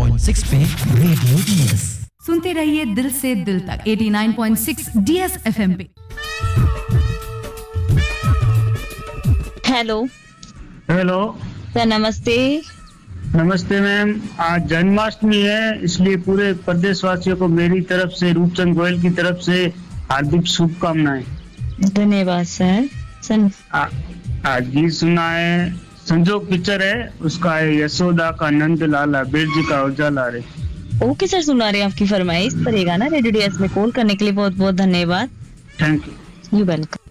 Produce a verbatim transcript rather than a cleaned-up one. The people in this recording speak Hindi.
पॉइंट सिक्स पे रेडियो डीएस सुनते रहिए दिल से दिल तक नवासी पॉइंट सिक्स डीएस एफएम पे। हेलो हेलो सर, नमस्ते। नमस्ते मैम, आज जन्माष्टमी है, इसलिए पूरे प्रदेशवासियों को मेरी तरफ से, रूपचंद गोयल की तरफ से हार्दिक शुभकामनाएं। धन्यवाद सर। सर आ- आज गीत सुना है, संजोग पिक्चर है, उसका है यशोदा का नंद लाला बिरज का उजाला रे। ओके सर, सुना रहे हैं आपकी फरमाइश पर ये गाना रेडियो डीएस में कॉल करने के लिए बहुत बहुत धन्यवाद। Thank you. You welcome.